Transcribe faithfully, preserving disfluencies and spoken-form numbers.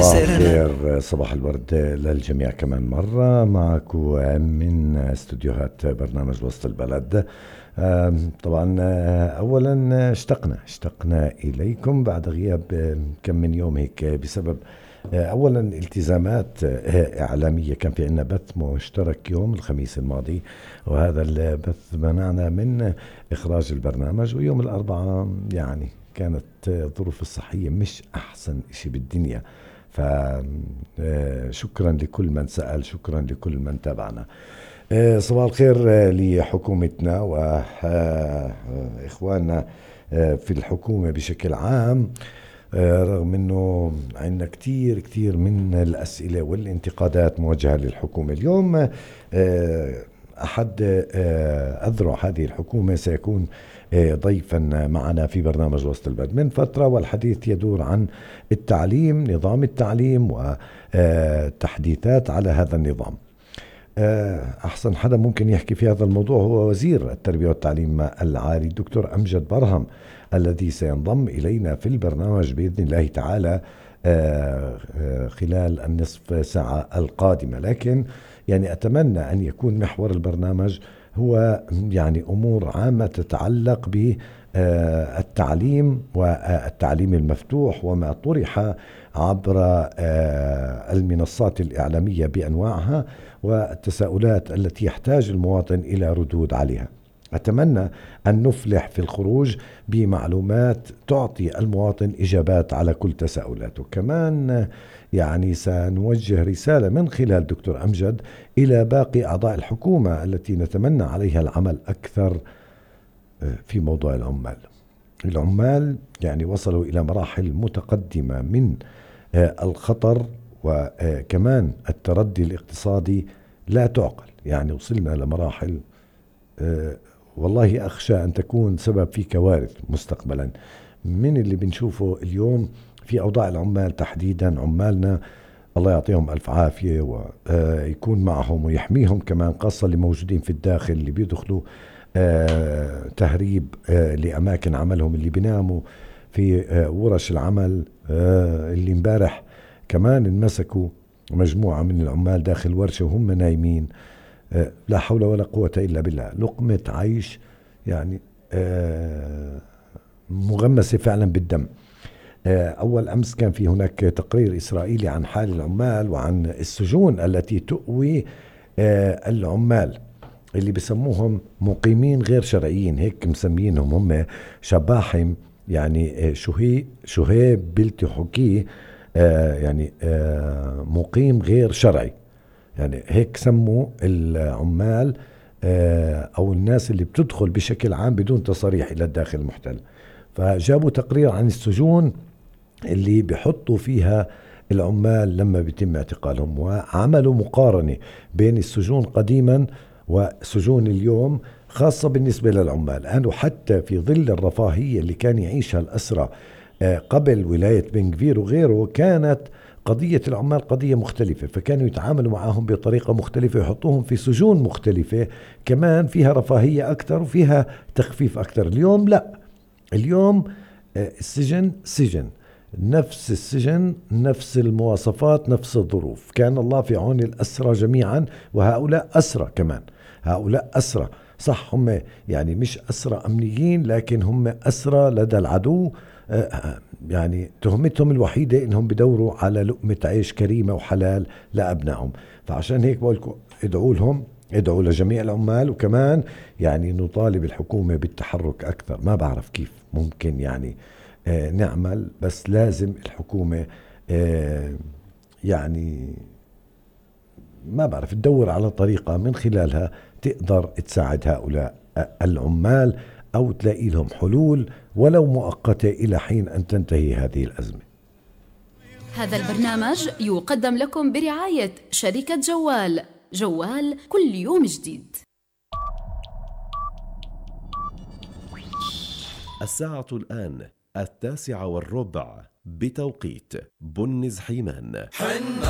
صباح الخير، صباح الورد للجميع كمان مرة معكم من استوديوهات برنامج وسط البلد. طبعا أولا اشتقنا اشتقنا إليكم بعد غياب كم من يوم هيك بسبب أولا التزامات إعلامية. كان في عنا بث مشترك يوم الخميس الماضي، وهذا البث منعنا من إخراج البرنامج، ويوم الأربعاء يعني كانت الظروف الصحية مش أحسن إشي بالدنيا. فشكرا لكل من سأل، شكرا لكل من تابعنا. صباح الخير لحكومتنا وإخواننا في الحكومة بشكل عام، رغم أنه عندنا كتير كتير من الأسئلة والانتقادات موجهة للحكومة. اليوم أحد أذرع هذه الحكومة سيكون ضيفا معنا في برنامج وسط البلد من فترة، والحديث يدور عن التعليم، نظام التعليم وتحديثات على هذا النظام. أحسن حدا ممكن يحكي في هذا الموضوع هو وزير التربية والتعليم العالي الدكتور أمجد برهم، الذي سينضم إلينا في البرنامج بإذن الله تعالى خلال النصف ساعة القادمة. لكن يعني أتمنى أن يكون محور البرنامج هو يعني أمور عامة تتعلق بالتعليم والتعليم المفتوح وما طرح عبر المنصات الإعلامية بأنواعها، والتساؤلات التي يحتاج المواطن إلى ردود عليها. أتمنى أن نفلح في الخروج بمعلومات تعطي المواطن إجابات على كل تساؤلاته. كمان يعني سنوجه رسالة من خلال دكتور أمجد إلى باقي أعضاء الحكومة التي نتمنى عليها العمل أكثر في موضوع العمال. العمال يعني وصلوا إلى مراحل متقدمة من الخطر وكمان التردي الاقتصادي لا تعقل. يعني وصلنا لمراحل والله أخشى أن تكون سبب في كوارث مستقبلا من اللي بنشوفه اليوم في أوضاع العمال، تحديدا عمالنا الله يعطيهم ألف عافية ويكون معهم ويحميهم، كمان خاصة اللي موجودين في الداخل اللي بيدخلوا تهريب لأماكن عملهم، اللي بيناموا في ورش العمل، اللي امبارح كمان انمسكوا مجموعة من العمال داخل ورشة وهم نايمين. لا حول ولا قوة إلا بالله، لقمة عيش يعني مغمسة فعلا بالدم. أول أمس كان في هناك تقرير إسرائيلي عن حال العمال وعن السجون التي تؤوي العمال اللي بسموهم مقيمين غير شرعيين، هيك مسمينهم هم شباحم، يعني شهي شهي بلتي حكي يعني مقيم غير شرعي، يعني هيك سموا العمال أو الناس اللي بتدخل بشكل عام بدون تصريح إلى الداخل المحتل. فجابوا تقرير عن السجون اللي بيحطوا فيها العمال لما بيتم اعتقالهم، وعملوا مقارنة بين السجون قديما وسجون اليوم، خاصة بالنسبة للعمال. قالوا حتى في ظل الرفاهية اللي كان يعيشها الأسرى قبل ولاية بن غفير وغيره، كانت قضية العمال قضية مختلفة، فكانوا يتعاملوا معهم بطريقة مختلفة، يحطوهم في سجون مختلفة كمان فيها رفاهية أكتر وفيها تخفيف أكتر. اليوم لا، اليوم السجن سجن، نفس السجن، نفس المواصفات، نفس الظروف. كان الله في عون الأسرى جميعا، وهؤلاء أسرى كمان، هؤلاء أسرى صح، هم يعني مش أسرى أمنيين، لكن هم أسرى لدى العدو. يعني تهمتهم الوحيدة إنهم بدوروا على لقمة عيش كريمة وحلال لأبنائهم. فعشان هيك بقولكم ادعوا لهم، ادعوا لجميع العمال، وكمان يعني نطالب الحكومة بالتحرك أكثر. ما بعرف كيف ممكن يعني آه نعمل، بس لازم الحكومة آه يعني ما بعرف تدور على طريقة من خلالها تقدر تساعد هؤلاء العمال أو تلاقي لهم حلول ولو مؤقتة إلى حين أن تنتهي هذه الأزمة. هذا البرنامج يقدم لكم برعاية شركة جوال، جوال كل يوم جديد. الساعة الآن التاسعة والربع بتوقيت بنز حيمان.